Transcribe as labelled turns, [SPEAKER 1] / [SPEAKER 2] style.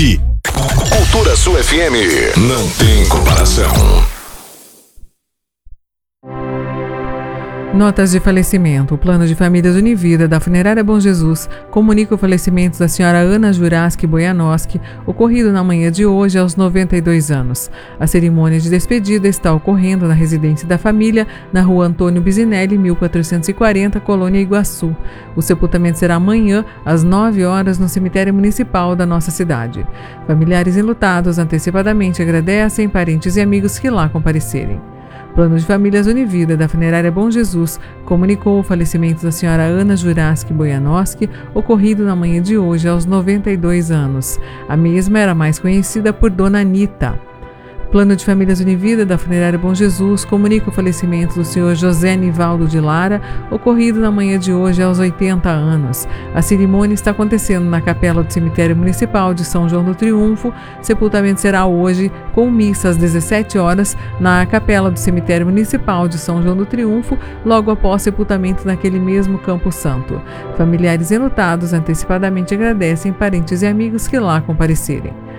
[SPEAKER 1] curte. Cultura Sul FM, não tem comparação.
[SPEAKER 2] Notas de falecimento. O Plano de Famílias Univida da Funerária Bom Jesus comunica o falecimento da senhora Ana Juraski Boianoski, ocorrido na manhã de hoje aos 92 anos. A cerimônia de despedida está ocorrendo na residência da família, na rua Antônio Bisinelli, 1440, Colônia Iguaçu. O sepultamento será amanhã, às 9 horas, no cemitério municipal da nossa cidade. Familiares enlutados antecipadamente agradecem parentes e amigos que lá comparecerem. Plano de Famílias Univida da Funerária Bom Jesus comunicou o falecimento da senhora Ana Juraski Boianoski, ocorrido na manhã de hoje aos 92 anos. A mesma era mais conhecida por Dona Anita. Plano de Famílias Univida da Funerária Bom Jesus comunica o falecimento do senhor José Nivaldo de Lara, ocorrido na manhã de hoje aos 80 anos. A cerimônia está acontecendo na capela do cemitério municipal de São João do Triunfo. Sepultamento será hoje, com missa às 17 horas, na capela do cemitério municipal de São João do Triunfo, logo após sepultamento naquele mesmo Campo Santo. Familiares enlutados antecipadamente agradecem parentes e amigos que lá comparecerem.